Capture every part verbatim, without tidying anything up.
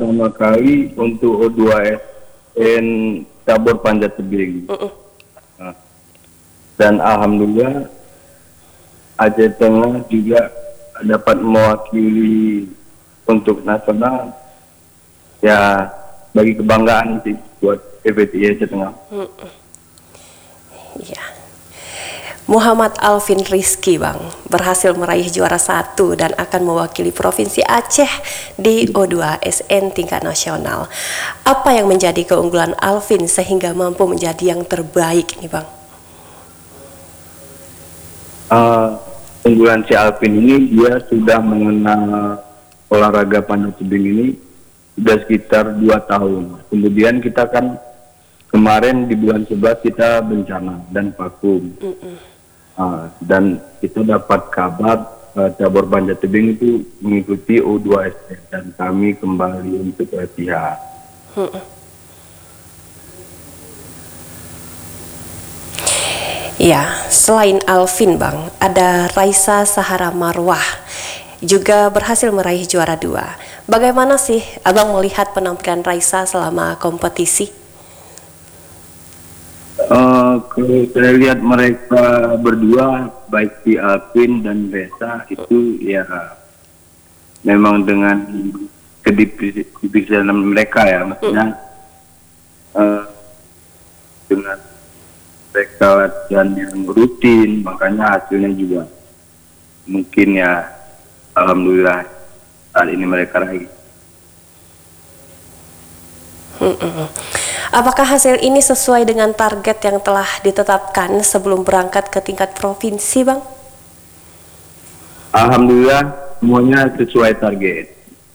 pertama kali untuk O dua S N cabur panjat tebing. Mm-mm. Nah, dan alhamdulillah Aceh Tengah juga dapat mewakili untuk nasional. Ya, bagi kebanggaan sih buat P P T I Aceh Tengah. Iya. Muhammad Alvin Rizky Bang berhasil meraih juara satu dan akan mewakili Provinsi Aceh di O dua S N tingkat nasional. Apa yang menjadi keunggulan Alvin sehingga mampu menjadi yang terbaik nih Bang? Uh, unggulan si Alvin ini, dia sudah mengenal olahraga panjat tebing ini sudah sekitar dua tahun. Kemudian kita kan kemarin di bulan sebelas kita bencana dan vakum. Uh, dan kita dapat kabar uh, cabur panjat tebing itu mengikuti O dua S N dan kami kembali untuk latihan. Ya, selain Alvin Bang, ada Raisa Sahara Marwah juga berhasil meraih juara dua. Bagaimana sih Abang melihat penampilan Raisa selama kompetisi? Uh, kalau saya lihat mereka berdua, baik si Alvin dan Reza itu ya memang dengan kedisiplinan mereka ya, maksudnya uh, dengan mereka latihan yang rutin, makanya hasilnya juga mungkin ya alhamdulillah saat ini mereka raih. Apakah hasil ini sesuai dengan target yang telah ditetapkan sebelum berangkat ke tingkat provinsi, Bang? Alhamdulillah semuanya sesuai target.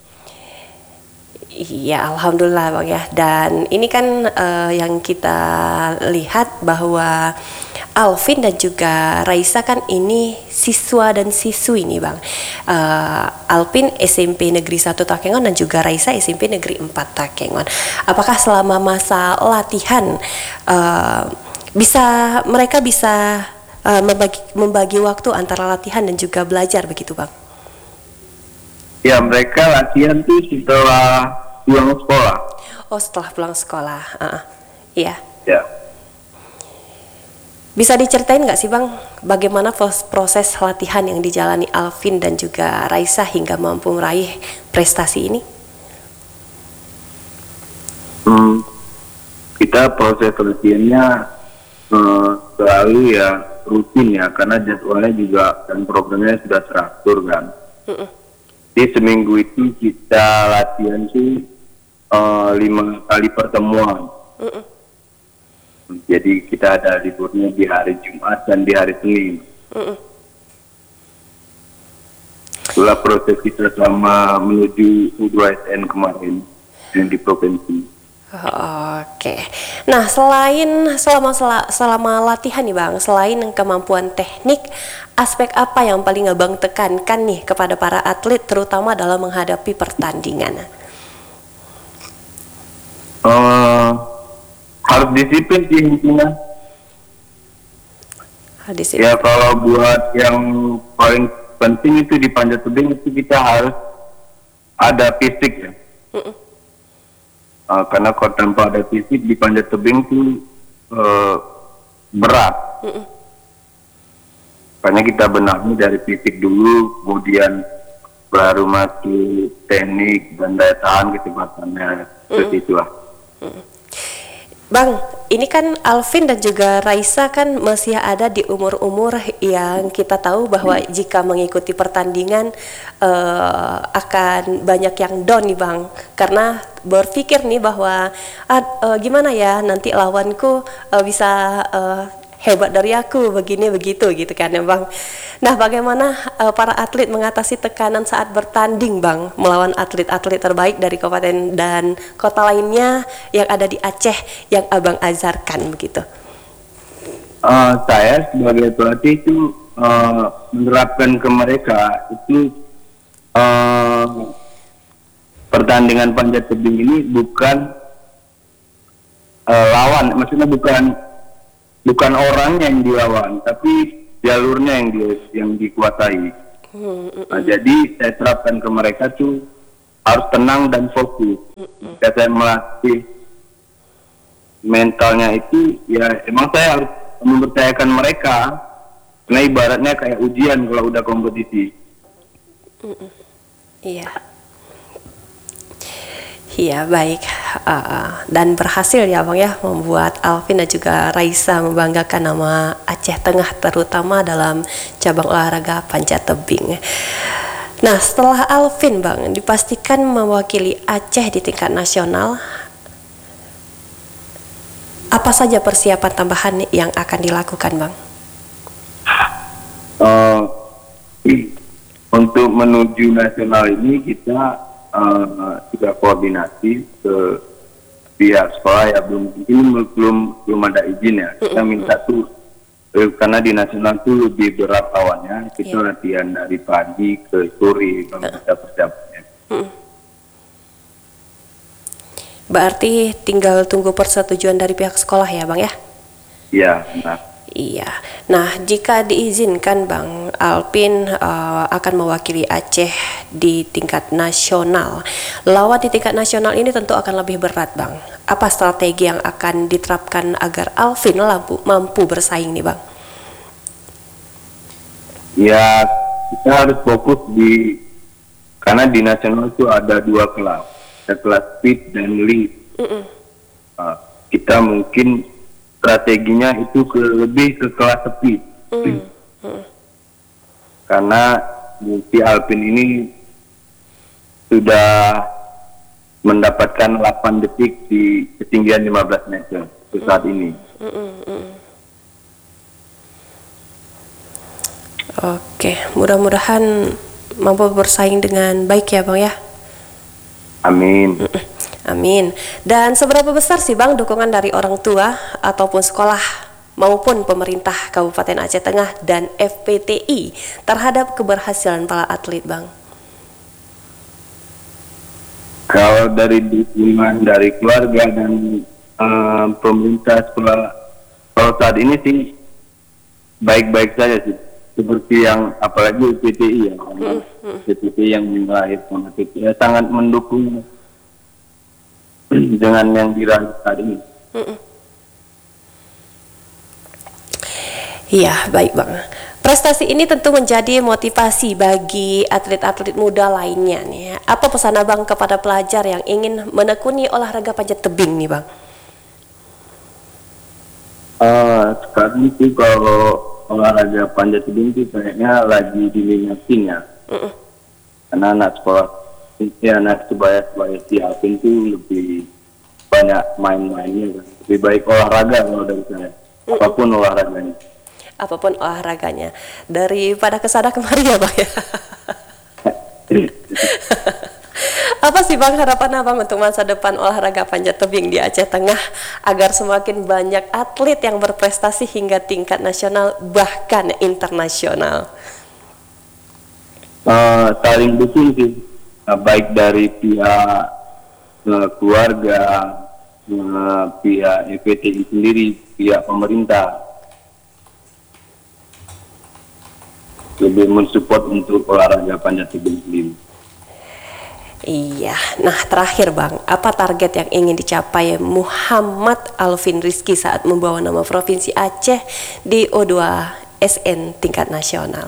Iya, alhamdulillah Bang ya. Dan ini kan uh, yang kita lihat bahwa Alvin dan juga Raisa kan ini siswa dan siswi nih Bang. Uh, Alvin S M P Negeri satu Takengon dan juga Raisa S M P Negeri empat Takengon. Apakah selama masa latihan uh, bisa mereka bisa uh, membagi, membagi waktu antara latihan dan juga belajar begitu Bang? Ya, mereka latihan tuh setelah pulang sekolah. Oh, setelah pulang sekolah. Uh, iya. Ya. Bisa diceritain nggak sih Bang, bagaimana proses latihan yang dijalani Alvin dan juga Raisa hingga mampu meraih prestasi ini? Hmm, kita proses latihannya uh, selalu ya rutin ya, karena jadwalnya juga dan programnya sudah teratur kan. Mm-mm. Di seminggu itu kita latihan sih uh, lima kali pertemuan. Mm-mm. Jadi kita ada liburnya di hari Jumat dan di hari Senin. Mm-mm. Itulah proses kita selama menuju U dua S N kemarin yang di provinsi. Oke. Nah, selain selama selama latihan nih Bang, selain kemampuan teknik, aspek apa yang paling Abang tekankan nih kepada para atlet terutama dalam menghadapi pertandingan? Uh, harus disiplin sih intinya. Disiplin. Ya kalau buat yang paling penting itu di panjat tebing itu kita harus ada fisik ya. Uh, karena kalau tanpa ada fisik di panjat tebing itu uh, berat. Mm-mm. Makanya kita benahi dari fisik dulu, kemudian baru masuk teknik dan daya tahan kecepatannya. Seperti itulah. Bang, ini kan Alvin dan juga Raisa kan masih ada di umur-umur yang kita tahu bahwa jika mengikuti pertandingan uh, akan banyak yang down nih Bang, karena berpikir nih bahwa ah, uh, gimana ya nanti lawanku uh, bisa uh, hebat dari aku begini begitu gitu kan ya Bang. Nah, bagaimana uh, para atlet mengatasi tekanan saat bertanding Bang melawan atlet-atlet terbaik dari kabupaten dan kota lainnya yang ada di Aceh yang Abang ajarkan begitu? Uh, saya sebagai pelatih itu uh, menerapkan ke mereka itu uh, pertandingan panjat tebing ini bukan uh, lawan, maksudnya bukan bukan orang yang dilawan, tapi jalurnya yang di, yang dikuasai. Hmm, mm, mm. Nah, jadi saya terapkan ke mereka tuh harus tenang dan fokus. Jika saya melatih mentalnya itu, ya emang saya harus mempercayakan mereka. Karena ibaratnya kayak ujian kalau udah kompetisi. Iya. Iya, baik. Uh, dan berhasil ya Bang ya membuat Alvin dan juga Raisa membanggakan nama Aceh Tengah, terutama dalam cabang olahraga panjat tebing. Nah, setelah Alvin Bang dipastikan mewakili Aceh di tingkat nasional, apa saja persiapan tambahan yang akan dilakukan Bang? Uh, untuk menuju nasional ini kita uh, sudah koordinasi ke pihak sekolah ya, belum ini belum belum ada izin ya. Kita minta tuh eh, karena di nasional tuh lebih berat lawannya, kita yeah. latihan dari pagi ke sore kalau kita persiapannya. Mm. Berarti tinggal tunggu persetujuan dari pihak sekolah ya Bang ya? Iya, benar. Iya. Nah, jika diizinkan Bang, Alvin uh, akan mewakili Aceh di tingkat nasional. Lawan di tingkat nasional ini tentu akan lebih berat Bang. Apa strategi yang akan diterapkan agar Alvin mampu, mampu bersaing nih Bang? Ya, kita harus fokus di, karena di nasional itu ada dua kelas, ada kelas speed dan lead. Uh, kita mungkin strateginya itu ke lebih ke kelas speed. Mm. Mm. Karena si Alvin ini sudah mendapatkan delapan detik di ketinggian lima belas meter saat mm. ini. Mm -mm. Oke, mudah-mudahan mampu bersaing dengan baik ya Bang ya. Amin. Mm -mm. Amin. Dan seberapa besar sih Bang dukungan dari orang tua ataupun sekolah maupun pemerintah Kabupaten Aceh Tengah dan F P T I terhadap keberhasilan para atlet Bang? Kalau dari dukungan dari keluarga dan uh, pemerintah sekolah, kalau saat ini sih baik-baik saja sih. Seperti yang apalagi F P T I ya, hmm, hmm. F P T I yang melahirkan atlet ya sangat mendukung dengan yang diraih saat ini. Iya, baik Bang. Prestasi ini tentu menjadi motivasi bagi atlet-atlet muda lainnya nih. Apa pesan Abang kepada pelajar yang ingin menekuni olahraga panjat tebing nih Bang? Uh, sekarang itu kalau olahraga panjat tebing itu kayaknya lagi diminatin ya. Mm-mm. Karena anak sekolah, ya anak sebaya-sebaya si Alvin itu lebih banyak main-mainnya kan. Lebih baik olahraga kalau dari saya. Mm-mm. Apapun olahraganya. Apapun olahraganya. Daripada kesana kemari ya Bang ya. Apa sih Bang harapan Abang untuk masa depan olahraga panjat tebing di Aceh Tengah agar semakin banyak atlet yang berprestasi hingga tingkat nasional bahkan internasional? Uh, saling dukung sih, uh, baik dari pihak uh, keluarga, uh, pihak F P T I sendiri, pihak pemerintah lebih mensupport untuk olahraga panjat tebing sendiri. Iya, nah terakhir Bang, apa target yang ingin dicapai Muhammad Alvin Rizky saat membawa nama Provinsi Aceh di O dua S N tingkat nasional?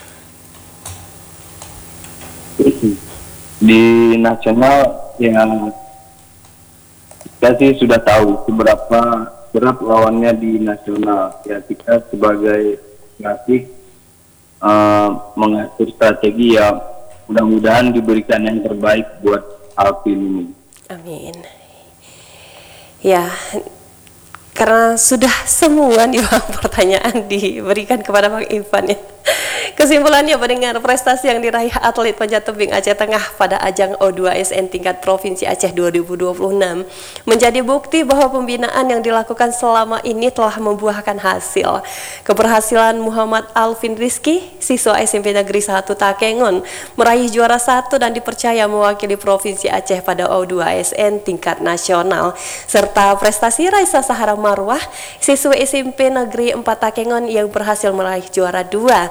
Di nasional yang kita sih sudah tahu seberapa berat lawannya di nasional. Ya kita sebagai pelatih uh, mengatur strategi ya. Mudah-mudahan diberikan yang terbaik buat Alvin ini. Amin. Ya, karena sudah semua nih Bang pertanyaan diberikan kepada Bang Ivan ya. Kesimpulannya pendengar, prestasi yang diraih atlet panjat tebing Aceh Tengah pada ajang O dua S N tingkat Provinsi Aceh dua ribu dua puluh enam menjadi bukti bahwa pembinaan yang dilakukan selama ini telah membuahkan hasil. Keberhasilan Muhammad Alvin Rizky, siswa S M P Negeri satu Takengon, meraih juara satu dan dipercaya mewakili Provinsi Aceh pada O dua S N tingkat nasional, serta prestasi Raisa Sahara Marwah, siswa S M P Negeri empat Takengon yang berhasil meraih juara dua, menjadi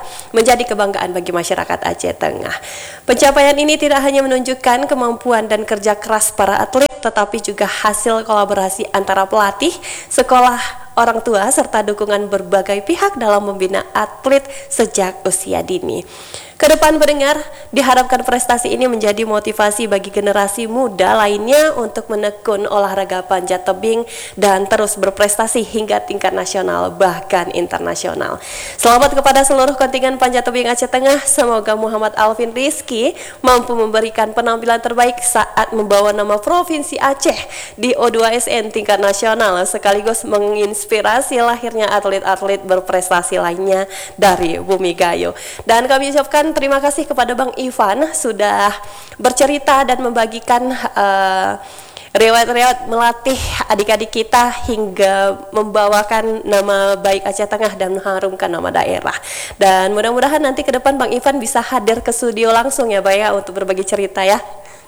menjadi kebanggaan bagi masyarakat Aceh Tengah. Pencapaian ini tidak hanya menunjukkan kemampuan dan kerja keras para atlet, tetapi juga hasil kolaborasi antara pelatih, sekolah, orang tua, serta dukungan berbagai pihak dalam membina atlet sejak usia dini. Kedepan pendengar, diharapkan prestasi ini menjadi motivasi bagi generasi muda lainnya untuk menekun olahraga panjat tebing dan terus berprestasi hingga tingkat nasional bahkan internasional. Selamat kepada seluruh kontingen panjat tebing Aceh Tengah. Semoga Muhammad Alvin Rizky mampu memberikan penampilan terbaik saat membawa nama Provinsi Aceh di O dua S N tingkat nasional, sekaligus menginspirasi lahirnya atlet-atlet berprestasi lainnya dari Bumi Gayo. Dan kami ucapkan terima kasih kepada Bang Ivan sudah bercerita dan membagikan uh, riwayat-riwayat melatih adik-adik kita hingga membawakan nama baik Aceh Tengah dan mengharumkan nama daerah. Dan mudah-mudahan nanti ke depan Bang Ivan bisa hadir ke studio langsung ya Bang ya, untuk berbagi cerita ya.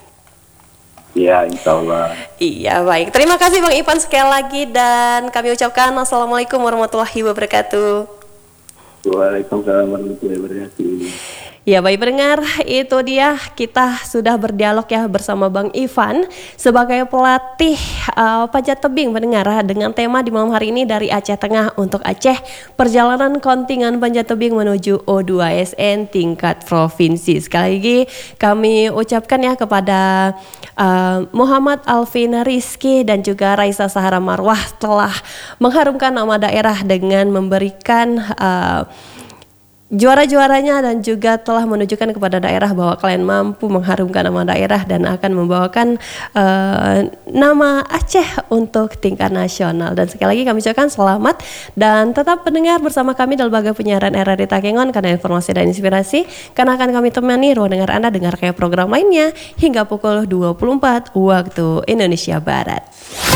Iya, insya Allah. Iya, baik. Terima kasih Bang Ivan sekali lagi dan kami ucapkan Assalamualaikum warahmatullahi wabarakatuh. Waalaikumsalam warahmatullahi wabarakatuh. Ya baik pendengar, itu dia kita sudah berdialog ya bersama Bang Ivan sebagai pelatih uh, panjat tebing pendengar, dengan tema di malam hari ini dari Aceh Tengah untuk Aceh, perjalanan kontingen panjat tebing menuju O dua S N tingkat provinsi. Sekali lagi kami ucapkan ya kepada uh, Muhammad Alvin Rizky dan juga Raisa Sahara Marwah telah mengharumkan nama daerah dengan memberikan uh, juara-juaranya dan juga telah menunjukkan kepada daerah bahwa kalian mampu mengharumkan nama daerah dan akan membawakan uh, nama Aceh untuk tingkat nasional. Dan sekali lagi kami ucapkan selamat dan tetap pendengar bersama kami dalam lembaga penyiaran R R I Takengon karena informasi dan inspirasi, karena akan kami temani ruang dengar Anda dengar kayak program lainnya hingga pukul dua puluh empat waktu Indonesia Barat.